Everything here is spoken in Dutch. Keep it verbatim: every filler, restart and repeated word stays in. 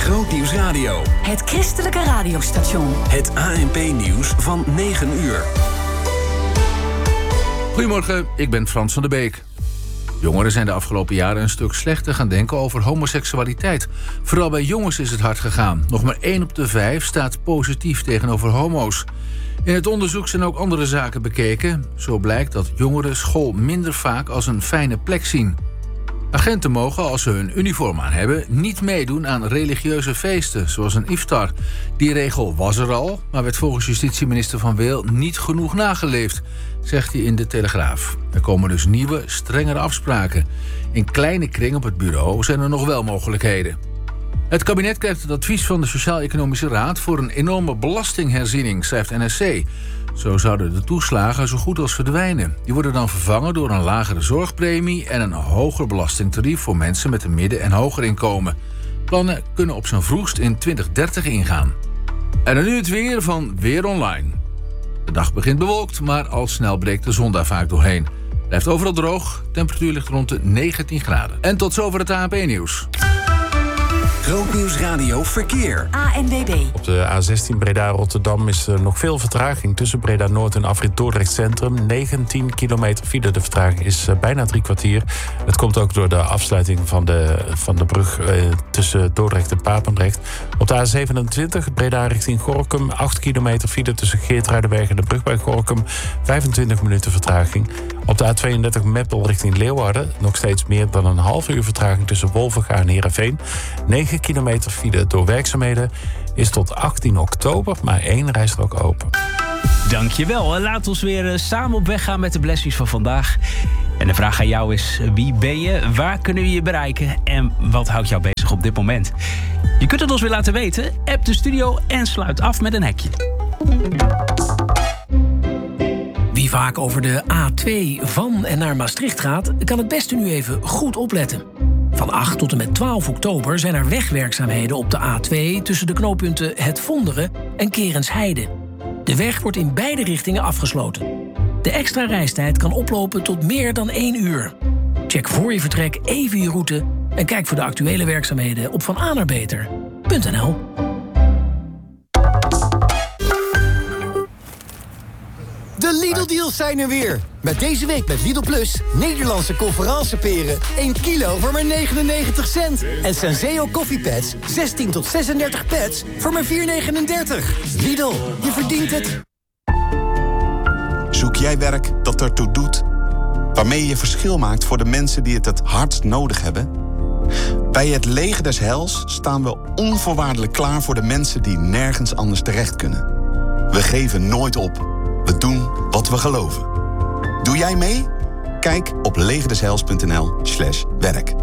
Grootnieuws Radio. Het christelijke radiostation. Het A N P-nieuws van negen uur. Goedemorgen, ik ben Frans van der Beek. Jongeren zijn de afgelopen jaren een stuk slechter gaan denken over homoseksualiteit. Vooral bij jongens is het hard gegaan. Nog maar één op de vijf staat positief tegenover homo's. In het onderzoek zijn ook andere zaken bekeken. Zo blijkt dat jongeren school minder vaak als een fijne plek zien. Agenten mogen, als ze hun uniform aan hebben, niet meedoen aan religieuze feesten, zoals een iftar. Die regel was er al, maar werd volgens justitieminister Van Weel niet genoeg nageleefd, zegt hij in de Telegraaf. Er komen dus nieuwe, strengere afspraken. In kleine kring op het bureau zijn er nog wel mogelijkheden. Het kabinet krijgt het advies van de Sociaal-Economische Raad voor een enorme belastingherziening, schrijft N S C. Zo zouden de toeslagen zo goed als verdwijnen. Die worden dan vervangen door een lagere zorgpremie en een hoger belastingtarief voor mensen met een midden- en hoger inkomen. Plannen kunnen op zijn vroegst in twintig dertig ingaan. En dan nu het weer van Weer Online. De dag begint bewolkt, maar al snel breekt de zon daar vaak doorheen. Blijft overal droog, temperatuur ligt rond de negentien graden. En tot zover het A N P-nieuws. Grootnieuws Radio Verkeer. A N W B. Op de A zestien Breda-Rotterdam is er nog veel vertraging tussen Breda-Noord en afrit Dordrecht Centrum. negentien kilometer file. De vertraging is bijna drie kwartier. Het komt ook door de afsluiting van de, van de brug eh, tussen Dordrecht en Papendrecht. Op de A zevenentwintig Breda richting Gorinchem. acht kilometer file tussen Geertruidenberg en de brug bij Gorinchem. vijfentwintig minuten vertraging. Op de A tweeëndertig Meppel richting Leeuwarden. Nog steeds meer dan een half uur vertraging tussen Wolvenga en Heerenveen. negen kilometer file door werkzaamheden. Is tot achttien oktober maar één rijstrook open. Dankjewel. Laat ons weer samen op weg gaan met de blessings van vandaag. En de vraag aan jou is: wie ben je? Waar kunnen we je bereiken? En wat houdt jou bezig op dit moment? Je kunt het ons weer laten weten. App de studio en sluit af met een hekje. Wie vaak over de A twee van en naar Maastricht gaat, kan het beste nu even goed opletten. Van acht tot en met twaalf oktober zijn er wegwerkzaamheden op de A twee tussen de knooppunten Het Vonderen en Kerensheide. De weg wordt in beide richtingen afgesloten. De extra reistijd kan oplopen tot meer dan één uur. Check voor je vertrek even je route en kijk voor de actuele werkzaamheden op van a naar beter punt n l. De Lidl-deals zijn er weer. Met deze week met Lidl Plus Nederlandse conferenceperen. één kilo voor maar negenennegentig cent. En Senseo koffiepads, zestien tot zesendertig pads voor maar vier negenendertig. Lidl, je verdient het. Zoek jij werk dat ertoe doet? Waarmee je verschil maakt voor de mensen die het het hardst nodig hebben? Bij het Leger des Heils staan we onvoorwaardelijk klaar voor de mensen die nergens anders terecht kunnen. We geven nooit op. We doen wat we geloven. Doe jij mee? Kijk op legerdesheils punt n l slash werk.